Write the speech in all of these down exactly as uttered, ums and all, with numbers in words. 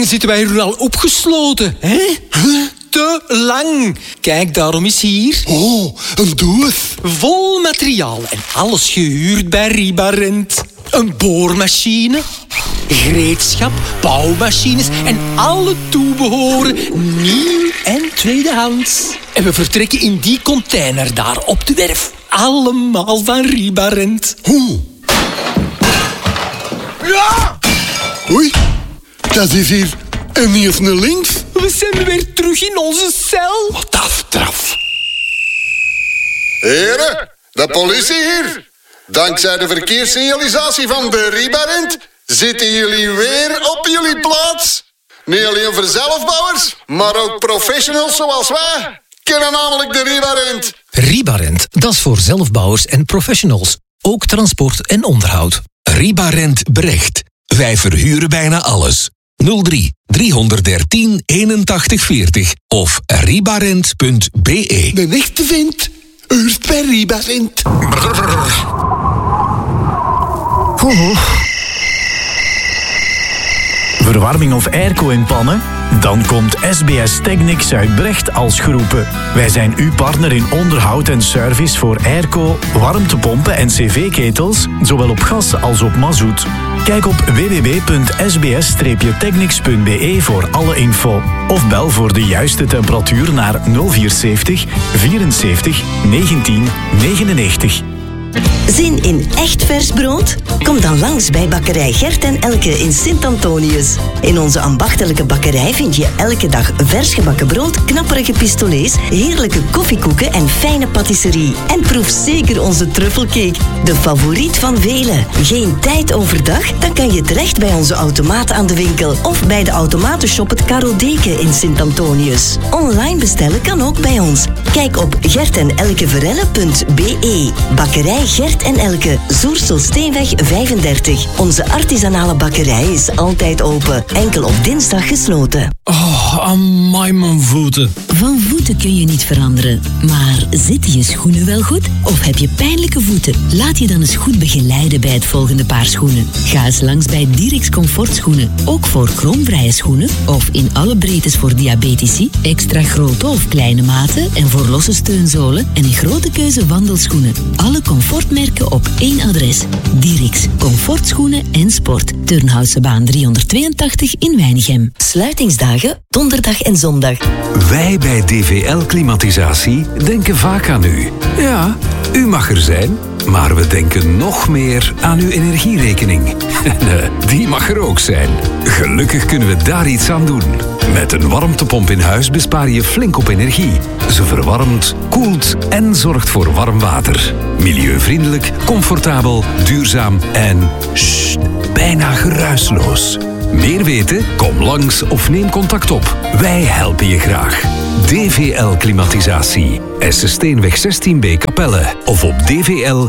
lang zitten wij hier al opgesloten, hè? Huh? Te lang. Kijk, daarom is hier... Oh, een doos. Vol materiaal en alles gehuurd bij Ribarent. Een boormachine, gereedschap, bouwmachines en alle toebehoren, nieuw en tweedehands. En we vertrekken in die container daar op de werf. Allemaal van Ribarent. Hoe? Ja! Oei, dat is hier en niet eens naar links. We zijn weer terug in onze cel. Wat aftraf. Heren, de politie hier. Dankzij de verkeerssignalisatie van de Ribarent zitten jullie weer op jullie plaats. Niet alleen voor zelfbouwers, maar ook professionals zoals wij kennen namelijk de Ribarent. Ribarent, dat is voor zelfbouwers en professionals. Ook transport en onderhoud. Ribarent Brecht. Wij verhuren bijna alles. nul drie driehonderddertien eenentachtig veertig of ribarent punt b e. De echte vent, huurt bij Ribarent. Oh. Verwarming of airco in pannen? Dan komt S B S Technic Zuidbrecht als geroepen. Wij zijn uw partner in onderhoud en service voor airco, warmtepompen en cv-ketels, zowel op gas als op mazoet. Kijk op w w w punt s b s technics punt b e voor alle info. Of bel voor de juiste temperatuur naar nul vier zeven vierenzeventig negentien negenennegentig. Zin in echt vers brood? Kom dan langs bij bakkerij Gert en Elke in Sint-Antonius. In onze ambachtelijke bakkerij vind je elke dag vers gebakken brood, knapperige pistolets, heerlijke koffiekoeken en fijne patisserie. En proef zeker onze truffelcake, de favoriet van velen. Geen tijd overdag? Dan kan je terecht bij onze automaat aan de winkel of bij de automatenshop het Karodeke in Sint-Antonius. Online bestellen kan ook bij ons. Kijk op gert en elke verelle punt b e. Bakkerij Gert en Elke, Zoersel-Steenweg vijfendertig. Onze artisanale bakkerij is altijd open, enkel op dinsdag gesloten. Oh, amai mijn voeten. Van voeten kun je niet veranderen, maar zitten je schoenen wel goed? Of heb je pijnlijke voeten? Laat je dan eens goed begeleiden bij het volgende paar schoenen. Ga eens langs bij Dirix Comfortschoenen, ook voor kromvrije schoenen of in alle breedtes voor diabetici, extra grote of kleine maten en voor losse steunzolen en een grote keuze wandelschoenen. Alle comfortmerken op één adres. Dirix Comfortschoenen en Sport. Turnhousebaan driehonderdtweeëntachtig in Weinigem. Sluitingsdagen, donderdag en zondag. Wij bij D V L Klimatisatie denken vaak aan u. Ja, u mag er zijn, maar we denken nog meer aan uw energierekening. En die mag er ook zijn. Gelukkig kunnen we daar iets aan doen. Met een warmtepomp in huis bespaar je flink op energie. Ze verwarmt, koelt en zorgt voor warm water. Milieuvriendelijk, comfortabel, duurzaam en sst, bijna geruisloos. Meer weten? Kom langs of neem contact op. Wij helpen je graag. D V L Klimatisatie. Essensteenweg zestien B Capelle. Of op d v l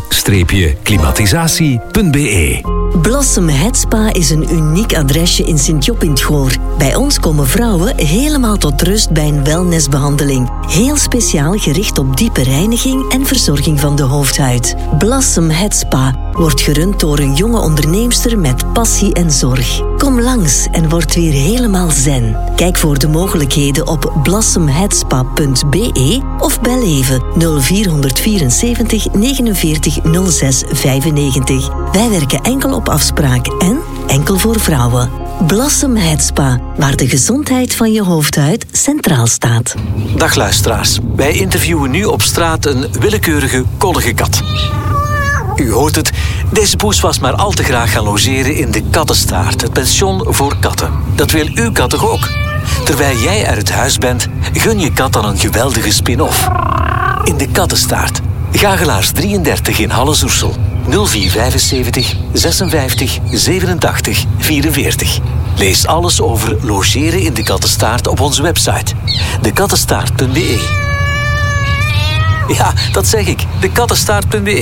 klimatisatie punt b e. Blossom Head Spa is een uniek adresje in Sint-Job in het Goor. Bij ons komen vrouwen helemaal tot rust bij een wellnessbehandeling. Heel speciaal gericht op diepe reiniging en verzorging van de hoofdhuid. Blossom Head Spa wordt gerund door een jonge onderneemster met passie en zorg. Kom langs en word weer helemaal zen. Kijk voor de mogelijkheden op blossom head spa punt b e of bel even nul vier vierenzeventig negenenveertig nul zes vijfennegentig. Wij werken enkel op afspraak en enkel voor vrouwen. Blossom Head Spa, waar de gezondheid van je hoofdhuid centraal staat. Dag luisteraars, wij interviewen nu op straat een willekeurige kollige kat. U hoort het, deze poes was maar al te graag gaan logeren in de Kattenstaart, het pension voor katten. Dat wil uw kat toch ook? Terwijl jij uit huis bent, gun je kat dan een geweldige spin-off. In de Kattenstaart, Gagelaars drieëndertig in Halle-Zoersel. nul vier vijfenzeventig zesenvijftig zevenentachtig vierenveertig. Lees alles over logeren in de Kattenstaart op onze website. de kattenstaart punt b e. Ja, dat zeg ik, de kattenstaart punt b e.